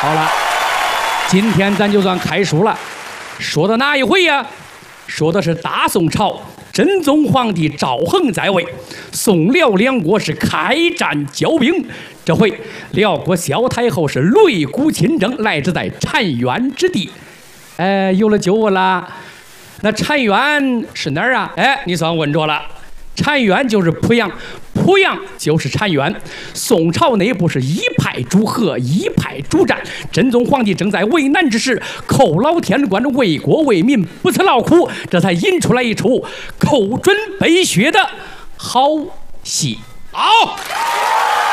好了，今天咱就算开书了。说的哪一回呀？说的是大宋朝真宗皇帝赵恒在位，宋辽两国是开战交兵。这回辽国萧太后是擂鼓亲征，来至在澶渊之地。有了酒了。那澶渊是哪儿啊？你算问着了。澶渊就是濮阳，濮阳就是澶渊。宋朝内部是一派主和，一派主战。真宗皇帝正在为难之时，叩老天官，为国为民，不辞劳苦，这才引出来一出寇准备血的好戏。好。